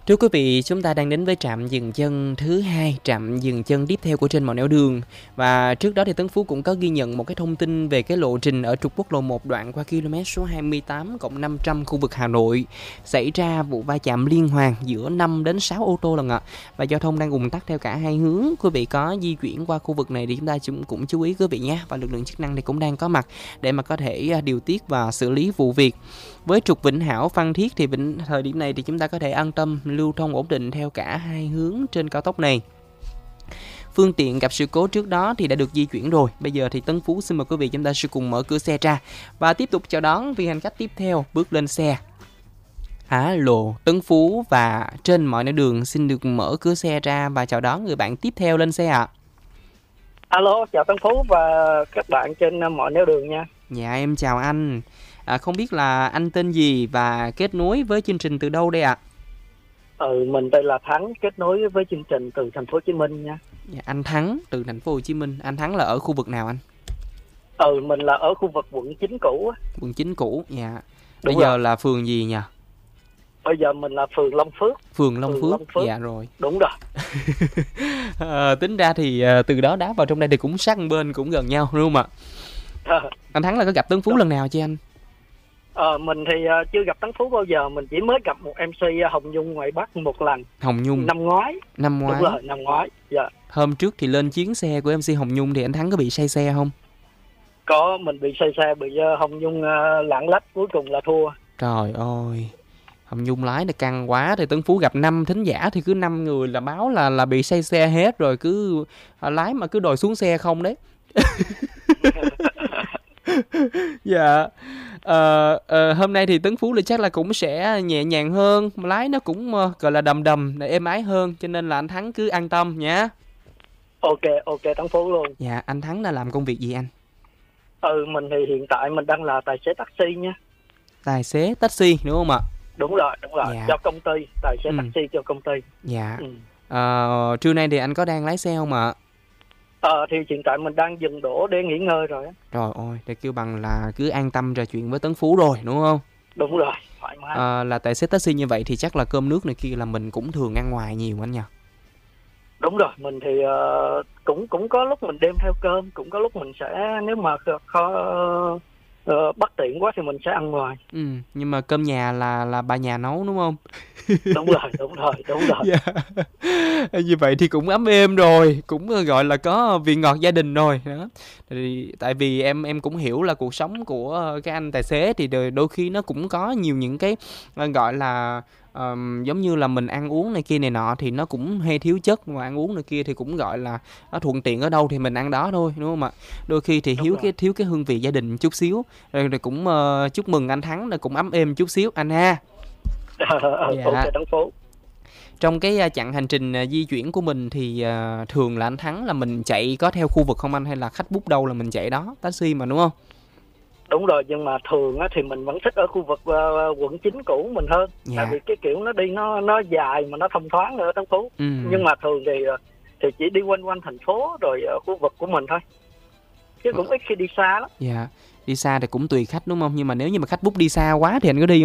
Thưa quý vị, chúng ta đang đến với trạm dừng chân thứ hai, trạm dừng chân tiếp theo của trên mọi nẻo đường. Và trước đó thì Tấn Phú cũng có ghi nhận một cái thông tin về cái lộ trình ở trục quốc lộ 1 đoạn qua km số 28+500 khu vực Hà Nội. Xảy ra vụ va chạm liên hoàn giữa 5 đến 6 ô tô lần ạ. Và giao thông đang ùn tắc theo cả hai hướng. Quý vị có di chuyển qua khu vực này thì chúng ta cũng chú ý quý vị nhé. Và lực lượng chức năng thì cũng đang có mặt để mà có thể điều tiết và xử lý vụ việc. Với trục Vĩnh Hảo Phan Thiết thì thời điểm này thì chúng ta có thể an tâm lưu thông ổn định theo cả hai hướng trên cao tốc này. Phương tiện gặp sự cố trước đó thì đã được di chuyển rồi. Bây giờ thì Tấn Phú xin mời quý vị chúng ta sẽ cùng mở cửa xe ra và tiếp tục chào đón vị hành khách tiếp theo bước lên xe. Alo, Tấn Phú và trên mọi nẻo đường xin được mở cửa xe ra và chào đón người bạn tiếp theo lên xe ạ. Alo, chào Tấn Phú và các bạn trên mọi nẻo đường nha. Dạ em chào anh. Không biết là anh tên gì và kết nối với chương trình từ đâu đây ạ? Mình đây là Thắng, kết nối với chương trình từ thành phố Hồ Chí Minh nha. Dạ, anh Thắng từ thành phố Hồ Chí Minh. Anh Thắng là ở khu vực nào anh? Mình là ở khu vực quận 9 cũ. Quận 9 cũ, dạ. Đúng Bây giờ rồi. là phường gì nhỉ? Bây giờ mình là phường Long Phước. Phường Long Phước, dạ rồi. Đúng rồi. Tính ra thì từ đó đá vào trong đây thì cũng sát bên, cũng gần nhau đúng không ạ? Anh Thắng là có gặp Tấn Phú lần nào chưa anh? Mình thì chưa gặp Tấn Phú bao giờ. Mình chỉ mới gặp một MC Hồng Nhung ngoài Bắc một lần. Hồng Nhung. Năm ngoái. Năm ngoái. Đúng rồi, năm ngoái. Dạ. Hôm trước thì lên chuyến xe của MC Hồng Nhung thì anh Thắng có bị say xe không? Có, mình bị say xe, bị Hồng Nhung lạng lách, cuối cùng là thua. Trời ơi, Hồng Nhung lái nó căng quá. Thì Tấn Phú gặp 5 thính giả thì cứ 5 người là báo là bị say xe hết rồi, cứ lái mà cứ đòi xuống xe không đấy. Dạ. Hôm nay thì Tấn Phú là chắc là cũng sẽ nhẹ nhàng hơn, lái nó cũng gọi là đầm đầm để êm ái hơn, cho nên là anh Thắng cứ an tâm nhé. Ok Tấn Phú luôn. Dạ, anh Thắng là làm công việc gì anh? Mình thì hiện tại mình đang là tài xế taxi nha. Tài xế taxi đúng không ạ? Đúng rồi. Dạ. Cho công ty, tài xế taxi cho công ty. Dạ. Trưa nay thì anh có đang lái xe không ạ? Thì hiện tại mình đang dừng đỗ để nghỉ ngơi rồi á. Trời ơi, để kêu bằng là cứ an tâm trò chuyện với Tấn Phú rồi đúng không? Đúng rồi, thoải mái. Là tài xế taxi như vậy thì chắc là cơm nước này kia là mình cũng thường ăn ngoài nhiều anh nhỉ? Đúng rồi, mình thì cũng có lúc mình đem theo cơm, cũng có lúc mình sẽ, nếu mà bất tiện quá thì mình sẽ ăn ngoài. Nhưng mà cơm nhà là bà nhà nấu đúng không? Đúng rồi. Yeah. Như vậy thì cũng ấm êm rồi, cũng gọi là có vị ngọt gia đình rồi đó. Thì tại vì em cũng hiểu là cuộc sống của cái anh tài xế thì đôi khi nó cũng có nhiều những cái gọi là giống như là mình ăn uống này kia này nọ thì nó cũng hay thiếu chất, mà ăn uống này kia thì cũng gọi là nó thuận tiện ở đâu thì mình ăn đó thôi đúng không ạ? Đôi khi thì thiếu cái hương vị gia đình chút xíu. Rồi cũng chúc mừng anh Thắng là cũng ấm êm chút xíu anh ha. Dạ. Ok Tấn Phú. Trong cái chặng hành trình di chuyển của mình thì thường là anh Thắng là mình chạy có theo khu vực không anh, hay là khách book đâu là mình chạy đó, taxi mà đúng không? Đúng rồi, nhưng mà thường á thì mình vẫn thích ở khu vực quận 9 cũ mình hơn. Tại vì cái kiểu nó đi nó dài mà nó thông thoáng nữa Tấn Phú. Nhưng mà thường thì chỉ đi quanh thành phố rồi khu vực của mình thôi. Chứ cũng ít khi đi xa lắm. Dạ, đi xa thì cũng tùy khách đúng không? Nhưng mà nếu như mà khách book đi xa quá thì anh có đi